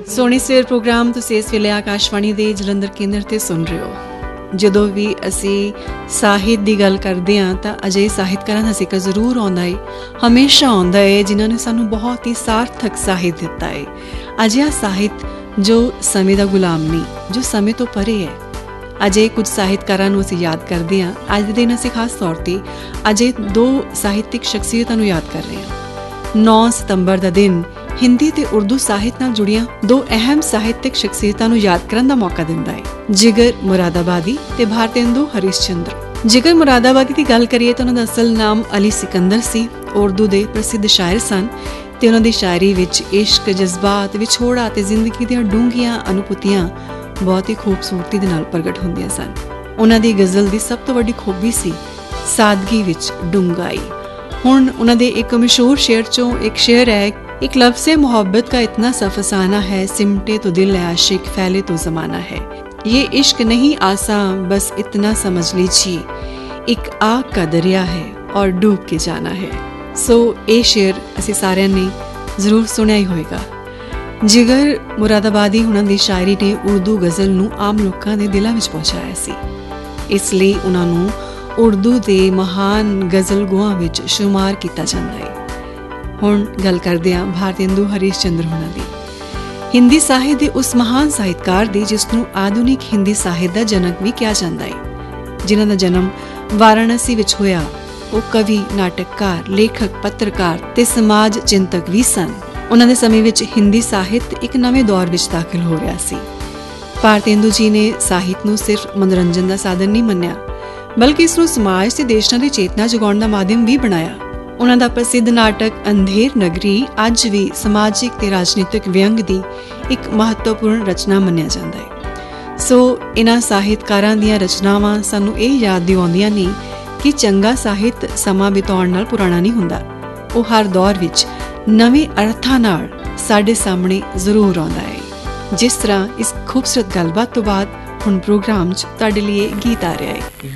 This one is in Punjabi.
ਸੋਹਣੀ ਸਵੇਰ ਪ੍ਰੋਗਰਾਮ ਤੁਸੀਂ ਇਸ ਵੇਲੇ ਆਕਾਸ਼ਵਾਣੀ ਦੇ ਜਲੰਧਰ ਕੇਂਦਰ ਤੇ ਸੁਣ ਰਹੇ ਹੋ। ਜਦੋਂ ਵੀ ਅਸੀਂ ਸਾਹਿਤ ਦੀ ਗੱਲ ਕਰਦੇ ਹਾਂ ਤਾਂ ਅਜਿਹੇ ਸਾਹਿਤਕਾਰਾਂ ਦਾ ਜ਼ਿਕਰ ਜ਼ਰੂਰ ਆਉਂਦਾ ਹੈ, ਹਮੇਸ਼ਾ ਆਉਂਦਾ ਹੈ, ਜਿਨ੍ਹਾਂ ਨੇ ਸਾਨੂੰ ਬਹੁਤ ਹੀ ਸਾਰਥਕ ਸਾਹਿਤ ਦਿੱਤਾ ਹੈ। ਅਜਿਹਾ ਸਾਹਿਤ ਜੋ ਸਮੇਂ ਦਾ ਗੁਲਾਮ ਨਹੀਂ, ਜੋ ਸਮੇਂ ਤੋਂ ਪਰੇ ਹੈ। ਅਜੇ ਕੁਝ ਸਾਹਿਤਕਾਰਾਂ ਨੂੰ ਅਸੀਂ ਯਾਦ ਕਰਦੇ ਹਾਂ। ਅੱਜ ਦੇ ਦਿਨ ਅਸੀਂ ਖਾਸ ਤੌਰ 'ਤੇ ਅਜੇ ਦੋ ਸਾਹਿਤਿਕ ਸ਼ਖਸੀਅਤਾਂ ਨੂੰ ਯਾਦ ਕਰ ਰਹੇ ਹਾਂ। 9 ਸਤੰਬਰ ਦਾ ਦਿਨ ਹਿੰਦੀ ਤੇ ਉਰਦੂ ਸਾਹਿਤ ਨਾਲ ਜੁੜੀਆਂ ਦੋ ਅਹਿਮ ਸਾਹਿਤਿਕ ਸ਼ਖਸੀਅਤਾਂ ਨੂੰ ਯਾਦ ਕਰਨ ਦਾ ਮੌਕਾ ਦਿੰਦਾ ਹੈ, ਜਿਗਰ ਮੁਰਾਦਾਬਾਦੀ ਤੇ ਭਾਰਤੇਂਦੂ ਹਰੀਸ਼ ਚੰਦਰ। ਜਿਗਰ ਮੁਰਾਦਾਬਾਦੀ ਦੀ ਗੱਲ ਕਰੀਏ ਤਾਂ ਉਹਨਾਂ ਦਾ ਅਸਲ ਨਾਮ ਅਲੀ ਸਿਕੰਦਰ ਸੀ। ਉਰਦੂ ਦੇ ਪ੍ਰਸਿੱਧ ਸ਼ਾਇਰ ਸਨ ਤੇ ਉਹਨਾਂ ਦੀ ਸ਼ਾਇਰੀ ਵਿੱਚ ਇਸ਼ਕ, ਜਜ਼ਬਾਤ, ਵਿਛੋੜਾ ਤੇ ਜ਼ਿੰਦਗੀ ਦੀਆਂ ਡੂੰਘੀਆਂ ਅਨੁਭੂਤੀਆਂ ਬਹੁਤ ਹੀ ਖੂਬਸੂਰਤੀ ਦੇ ਨਾਲ ਪ੍ਰਗਟ ਹੁੰਦੀਆਂ ਸਨ। ਉਹਨਾਂ ਦੀ ਗਜ਼ਲ ਦੀ ਸਭ ਤੋਂ ਵੱਡੀ ਖੂਬੀ ਸੀ ਸਾਦਗੀ ਵਿੱਚ ਡੂੰਘਾਈ। ਹੁਣ ਉਹਨਾਂ ਦੇ ਇੱਕ ਮਸ਼ਹੂਰ ਸ਼ੇਰ ਚੋਂ ਇੱਕ ਸ਼ੇਰ ਹੈ, एक लफ्ज़ से मोहब्बत का इतना सा फसाना है, सिमटे तो दिल है आशिक, फैले तो ज़माना है। ये इश्क नहीं आसान, बस इतना समझ लीजिए, एक आग का दरिया है और डूब के जाना है। सो ये शेर असी सारिਆਂ ने ਜ਼ਰੂਰ ਸੁਣਿਆ ਹੀ ਹੋਏਗਾ। ਜਿਗਰ ਮੁਰਾਦਾਬਾਦੀ ਉਹਨਾਂ ਦੀ ਸ਼ਾਇਰੀ ਨੇ ਉਰਦੂ ਗਜ਼ਲ ਨੂੰ ਆਮ ਲੋਕਾਂ ਦੇ ਦਿਲਾਂ ਵਿੱਚ ਪਹੁੰਚਾਇਆ ਸੀ। ਇਸ ਲਈ ਉਹਨਾਂ ਨੂੰ ਉਰਦੂ ਦੇ ਮਹਾਨ ਗਜ਼ਲ ਗੋਆਂ ਵਿੱਚ ਸ਼ੁਮਾਰ ਕੀਤਾ ਜਾਂਦਾ ਹੈ। ਹੁਣ ਗੱਲ ਕਰਦੇ ਹਾਂ ਭਾਰਤੇਂਦੂ ਹਰੀਸ਼ ਚੰਦਰ ਹੋਣਾ ਦੀ। ਹਿੰਦੀ ਸਾਹਿਤ ਦੇ ਉਸ ਮਹਾਨ ਸਾਹਿਤਕਾਰ ਦੀ ਜਿਸ ਨੂੰ ਆਧੁਨਿਕ ਹਿੰਦੀ ਸਾਹਿਤ ਦਾ ਜਨਕ ਵੀ ਕਿਹਾ ਜਾਂਦਾ ਹੈ, ਜਿਨ੍ਹਾਂ ਦਾ ਜਨਮ ਵਾਰਾਣਸੀ ਵਿੱਚ ਹੋਇਆ। ਉਹ ਕਵੀ, ਨਾਟਕਕਾਰ, ਲੇਖਕ, ਪੱਤਰਕਾਰ ਤੇ ਸਮਾਜ ਚਿੰਤਕ ਵੀ ਸਨ। ਉਹਨਾਂ ਦੇ ਸਮੇਂ ਵਿੱਚ ਹਿੰਦੀ ਸਾਹਿਤ ਇੱਕ ਨਵੇਂ ਦੌਰ ਵਿੱਚ ਦਾਖਲ ਹੋ ਰਿਹਾ ਸੀ। ਭਾਰਤੇਂਦੂ ਜੀ ਨੇ ਸਾਹਿਤ ਨੂੰ ਸਿਰਫ ਮਨੋਰੰਜਨ ਦਾ ਸਾਧਨ ਨਹੀਂ ਮੰਨਿਆ, ਬਲਕਿ ਇਸ ਨੂੰ ਸਮਾਜ ਤੇ ਦੇਸ਼ਾਂ ਦੀ ਚੇਤਨਾ ਜਗਾਉਣ ਦਾ ਮਾਧਿਅਮ ਵੀ ਬਣਾਇਆ। ਉਹਨਾਂ ਦਾ ਪ੍ਰਸਿੱਧ ਨਾਟਕ ਅੰਧੇਰ ਨਗਰੀ ਅੱਜ ਵੀ ਸਮਾਜਿਕ ਤੇ ਰਾਜਨੀਤਿਕ ਵਿਅੰਗ ਦੀ ਇੱਕ ਮਹੱਤਵਪੂਰਨ ਰਚਨਾ ਮੰਨਿਆ ਜਾਂਦਾ ਹੈ। ਸੋ ਇਹਨਾਂ ਸਾਹਿਤਕਾਰਾਂ ਦੀਆਂ ਰਚਨਾਵਾਂ ਸਾਨੂੰ ਇਹ ਯਾਦ ਦਿਵਾਉਂਦੀਆਂ ਨੇ ਕਿ ਚੰਗਾ ਸਾਹਿਤ ਸਮਾਂ ਬਿਤਾਉਣ ਨਾਲ ਪੁਰਾਣਾ ਨਹੀਂ ਹੁੰਦਾ। ਉਹ ਹਰ ਦੌਰ ਵਿੱਚ ਨਵੇਂ ਅਰਥਾਂ ਨਾਲ ਸਾਡੇ ਸਾਹਮਣੇ ਜ਼ਰੂਰ ਆਉਂਦਾ ਹੈ। ਜਿਸ ਤਰ੍ਹਾਂ ਇਸ ਖੂਬਸੂਰਤ ਗੱਲਬਾਤ ਤੋਂ ਬਾਅਦ ਹੁਣ ਪ੍ਰੋਗਰਾਮ 'ਚ ਤੁਹਾਡੇ ਲਈ ਗੀਤ ਆ ਰਿਹਾ ਹੈ।